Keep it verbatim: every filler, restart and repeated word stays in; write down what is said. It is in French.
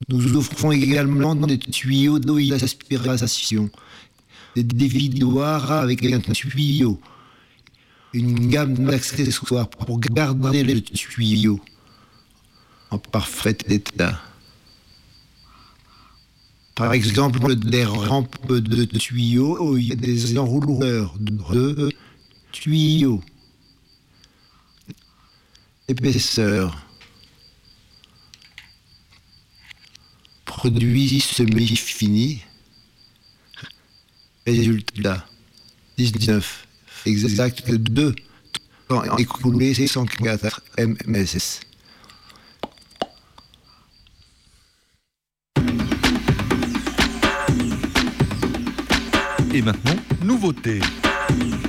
Nous offrons également des tuyaux d'eau d'aspiration, des dévidoirs avec un tuyau, une gamme d'accessoires pour garder le tuyau en parfait état. Par exemple, des rampes de tuyaux où il y a des enrouleurs de tuyaux. Épaisseur. Produit semi-fini. Résultat. dix-neuf. Exact deux. Temps écoulé cent quatre M M S. Et maintenant, nouveauté.